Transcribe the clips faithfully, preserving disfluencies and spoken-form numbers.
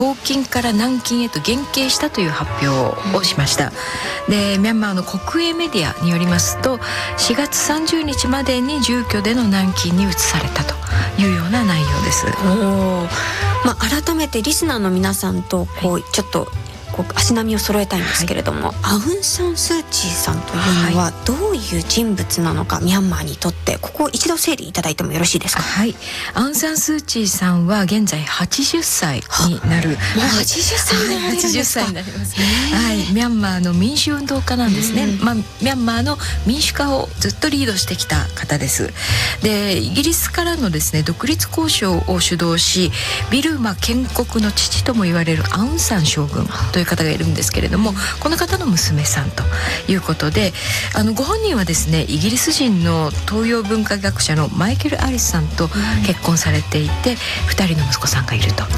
東京から南京へと減刑したという発表をしました。でミャンマーの国営メディアによりますと、しがつさんじゅうにちまでに住居での軟禁に移されたというような内容です。 お、まあ、改めてリスナーの皆さんとこう、はい、ちょっとこう足並みを揃えたいんですけれども、はい、アウン・サン・スー・チーさんというのはどういう人物なのか、はい、ミャンマーにとってここを一度整理いただいてもよろしいですか。 はい、アウン・サン・スー・チーさんは現在はちじゅっさいになる、もうはちじゅっさいになられるんですか。 はちじゅっさいになります、はい、ミャンマーの民主運動家なんですね、まあ、ミャンマーの民主化をずっとリードしてきた方です。でイギリスからのですね独立交渉を主導し、ビルマ建国の父とも言われるアウンサン将軍という方がいるんですけれども、この方の娘さんということで、あのご本人はですねイギリス人の東洋文化学者のマイケル・アリスさんと結婚されていて、ふたりの息子さんがいると、はい、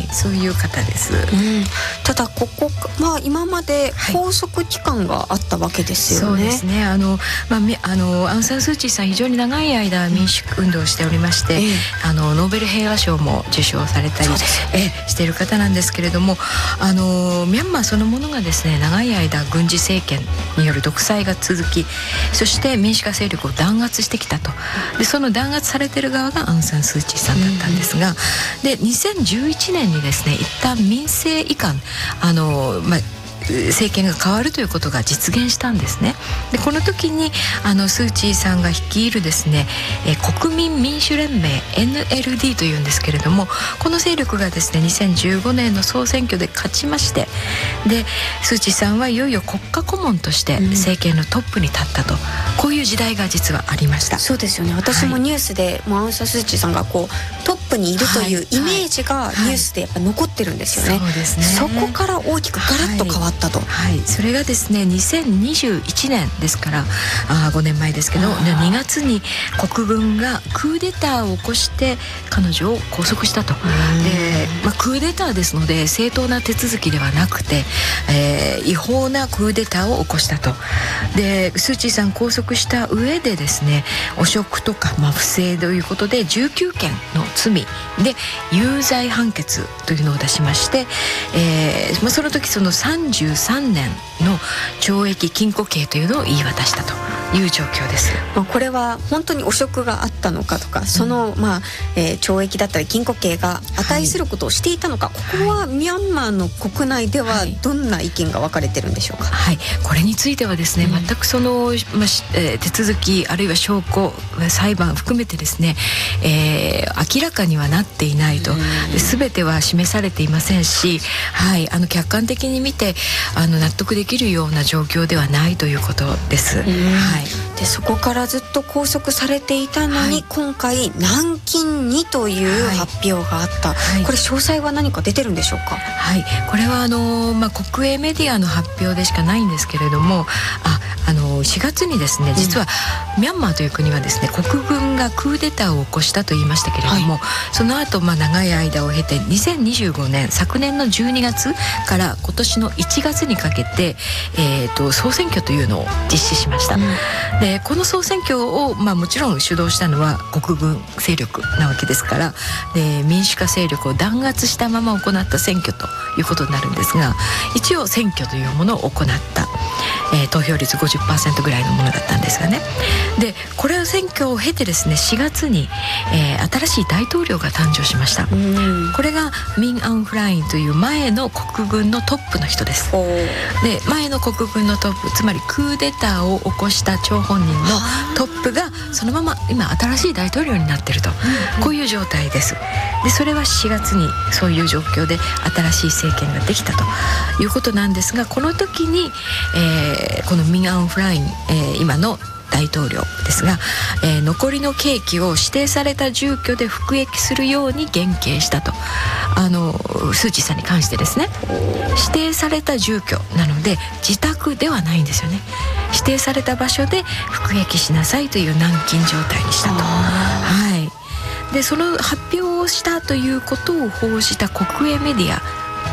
そういう方です、うん、 ただここ、まあ、今まで拘束期間があったわけですよね、 はい、そうですね。あの、まあ、あのアウン・サン・スー・チーさん非常に長い間民主運動をしておりまして、うん、あのノーベル平和賞も受賞されたりえしている方なんですけれども、あのミャンマーそのものがですね長い間軍事政権による独裁が続き、そして民主化勢力を弾圧してきたと。でその弾圧されている側がアウン・サン・スー・チーさんだったんですが、うん、でにせんじゅういちねんにですね一旦民政移管、あの、まあ政権が変わるということが実現したんですね。でこの時にあのスー・チーさんが率いるですね、えー、国民民主連盟 エヌエルディー というんですけれども、この勢力がですねにせんじゅうごねんの総選挙で勝ちまして、でスー・チーさんはいよいよ国家顧問として政権のトップに立ったと、うん、こういう時代が実はありました。 そうですよね。私もニュースで、はい、アウン・サン・スー・チーさんがこうトップにいるというイメージがニュースでやっぱ残ってるんですよね、 はいはい、そうですね。 そこから大きくガラッと変わった、はいはい、それがですねにせんにじゅういちねんですから、あごねんまえですけど、にがつに国軍がクーデターを起こして彼女を拘束したと。で、まあ、クーデターですので正当な手続きではなくて、えー、違法なクーデターを起こしたと。でスー・チーさん拘束した上でですね汚職とか、まあ、不正ということでじゅうきゅうけんの罪で有罪判決というのを出しまして、えーまあ、その時そのさんじゅうさんねんの懲役禁錮刑というのを言い渡したという状況です。 まあ、これは本当に汚職があったのかとか、その、うんまあえー、懲役だったり禁錮刑が値することをしていたのか、はい、ここはミャンマーの国内ではどんな意見が分かれてるんでしょうか。 はい、これについてはですね、うん、全くその、まあえー、手続きあるいは証拠裁判含めてですね、えー、明らかにはなっていないと、全ては示されていませんし、はい、あの客観的に見てあの納得できるような状況ではないということです、はい、 でそこからずっと拘束されていたのに、はい、今回軟禁にという発表があった、はい、これ詳細は何か出てるんでしょうか。 はい、これはあの、まあ、国営メディアの発表でしかないんですけれども、ああのしがつにですね実はミャンマーという国はですね国軍がクーデターを起こしたと言いましたけれども、はい、その後、まあ、長い間を経てにせんにじゅうごねん昨年のじゅうにがつから今年のいちがつにかけて、えー、と総選挙というのを実施しました、うん、でこの総選挙を、まあ、もちろん主導したのは国軍勢力なわけですから、で民主化勢力を弾圧したまま行った選挙ということになるんですが、一応選挙というものを行った、えー、投票率 ごじゅっパーセント ぐらいのものだったんですがね。でこれを選挙を経てですねしがつに、えー、新しい大統領が誕生しました。これがミン・アウン・フラインという前の国軍のトップの人です。で前の国軍のトップ、つまりクーデターを起こした張本人のトップがそのまま今新しい大統領になっていると、こういう状態です。でそれはしがつにそういう状況で新しい政権ができたということなんですが、この時に、えー、このミン・アウン・フライン、えー、今の大統領ですが、えー、残りの刑期を指定された住居で服役するように減刑したと、あのスー・チーさんに関してですね。指定された住居なので自宅ではないんですよね。指定された場所で服役しなさいという軟禁状態にしたと。はい、でその発表をしたということを報じた国営メディア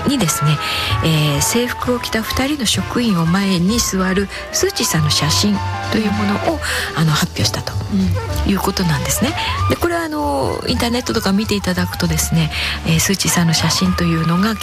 にですね、えー、制服を着たふたりの職員を前に座るスー・チーさんの写真というものをあの発表したということなんですね。でこれはあのインターネットとか見ていただくとですね、えー、スー・チーさんの写真というのが